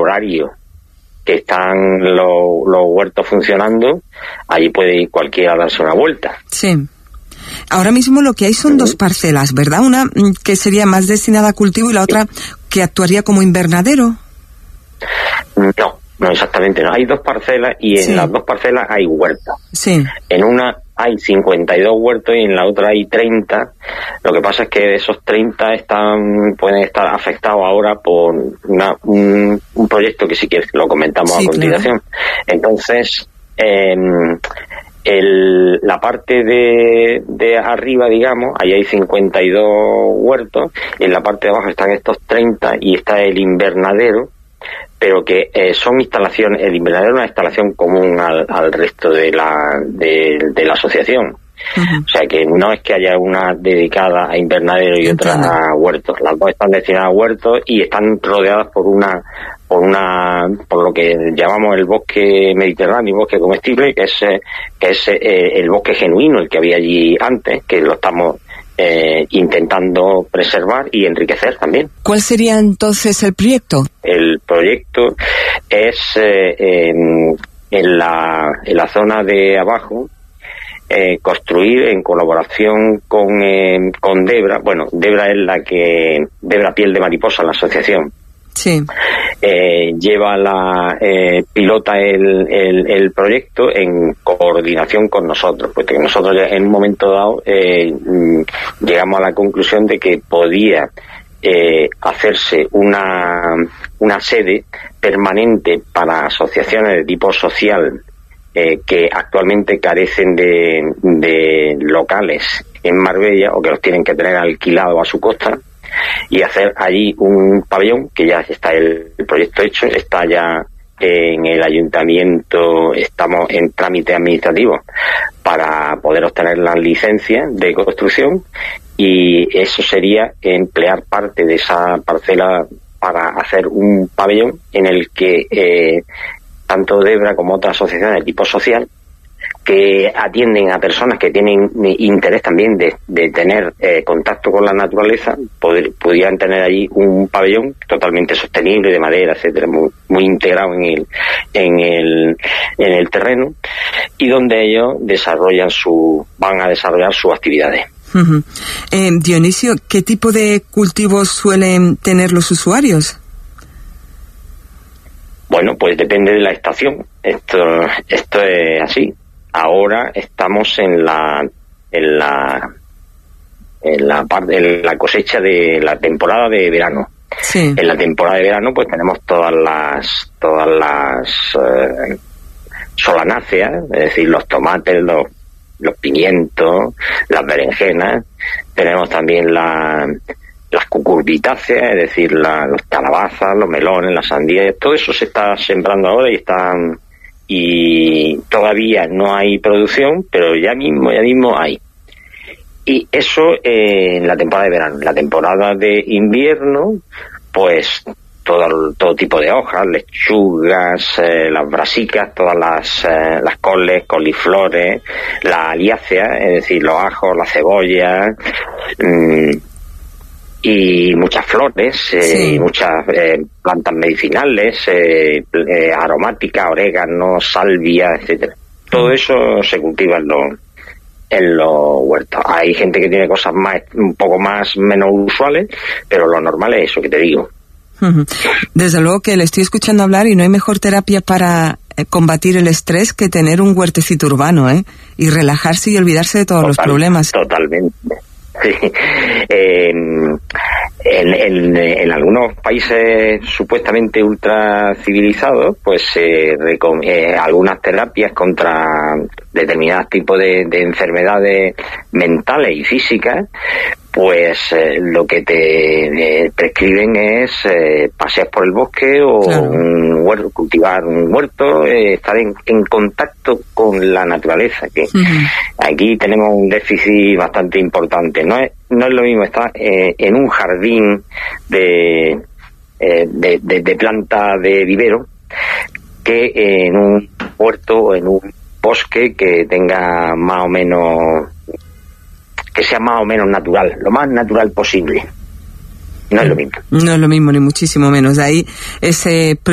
horario que están los huertos funcionando, allí puede ir cualquiera a darse una vuelta. Sí. Ahora mismo lo que hay son dos parcelas, ¿verdad? Una que sería más destinada a cultivo y la otra que actuaría como invernadero. No exactamente, no. Hay dos parcelas y en las dos parcelas hay huertos. Sí. En una hay 52 huertos y en la otra hay 30. Lo que pasa es que esos 30 pueden estar afectados ahora por un proyecto que si quieres lo comentamos a continuación. Claro. Entonces, la parte de arriba, digamos, ahí hay 52 huertos, y en la parte de abajo están estos 30 y está el invernadero, pero que son instalaciones. El invernadero es una instalación común al resto de la asociación. O sea que no es que haya una dedicada a invernadero y otra a huertos. Las dos están destinadas a huertos y están rodeadas por lo que llamamos el bosque mediterráneo, bosque comestible, que es el bosque genuino, el que había allí antes, que lo estamos intentando preservar y enriquecer también. ¿Cuál sería entonces el proyecto? El proyecto es en la zona de abajo, construir en colaboración con Debra. Bueno, Debra es Debra Piel de Mariposa, la asociación. Sí. Pilota el proyecto en coordinación con nosotros, porque nosotros en un momento dado llegamos a la conclusión de que podía hacerse una sede permanente para asociaciones de tipo social que actualmente carecen de locales en Marbella o que los tienen que tener alquilados a su costa, y hacer allí un pabellón, que ya está el proyecto hecho, está ya en el ayuntamiento, estamos en trámite administrativo para poder obtener las licencias de construcción, y eso sería emplear parte de esa parcela para hacer un pabellón en el que tanto Debra como otras asociaciones de tipo social que atienden a personas que tienen interés también de tener contacto con la naturaleza, pudieran tener allí un pabellón totalmente sostenible, de madera, etcétera, muy integrado en el terreno, y donde ellos van a desarrollar sus actividades. Dionisio, ¿qué tipo de cultivos suelen tener los usuarios? Parte pues depende de la estación. Esto es así. Ahora estamos en la cosecha de la temporada de verano. Sí. En la temporada de verano pues tenemos todas las solanáceas, es decir, los tomates, los pimientos, las berenjenas. Tenemos también las cucurbitáceas, es decir, las calabazas, los melones, las sandías. Todo eso se está sembrando ahora y todavía no hay producción, pero ya mismo hay. Y eso en la temporada de verano. En la temporada de invierno, pues todo tipo de hojas, lechugas, las brasicas, todas las coles, coliflores, la aliácea, es decir, los ajos, la cebolla, y muchas flores, muchas plantas medicinales, aromáticas, orégano, salvia, etcétera. Todo eso se cultiva en los huertos. Hay gente que tiene cosas un poco menos usuales, pero lo normal es eso que te digo. Desde luego que le estoy escuchando hablar y no hay mejor terapia para combatir el estrés que tener un huertecito urbano, y relajarse y olvidarse de todos los problemas. Totalmente. Sí. En algunos países supuestamente ultra civilizados, pues algunas terapias contra determinados tipos de enfermedades mentales y físicas, pues lo que te prescriben es pasear por el bosque o claro, cultivar un huerto, estar en contacto con la naturaleza, que aquí tenemos un déficit bastante importante. No es lo mismo estar en un jardín de planta de vivero que en un huerto o en un bosque que tenga que sea más o menos natural, lo más natural posible. No es lo mismo. No es lo mismo, ni muchísimo menos. De ahí ese